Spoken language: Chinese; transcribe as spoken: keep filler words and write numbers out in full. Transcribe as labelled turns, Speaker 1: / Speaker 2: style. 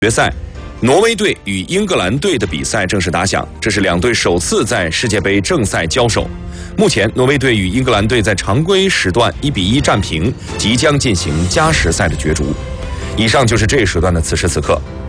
Speaker 1: 决赛，挪威队与英格兰队的比赛正式打响，这是两队首次在世界杯正赛交手。目前，挪威队与英格兰队在常规时段一比一战平，即将进行加时赛的角逐。以上就是这一时段的此时此刻。